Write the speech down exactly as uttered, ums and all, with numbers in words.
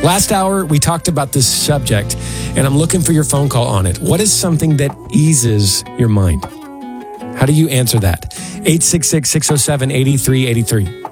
Last hour, we talked about this subject, and I'm looking for your phone call on it. What is something that eases your mind? How do you answer that? eight six six, six oh seven, eight three eight three.